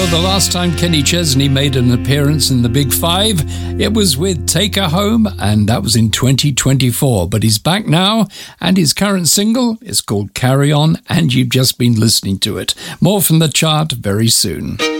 know the last time Kenny Chesney made an appearance in the Big Five, it was with Take Her Home, and that was in 2024. But he's back now, and his current single is called Carry On, and you've just been listening to it. More from the chart very soon.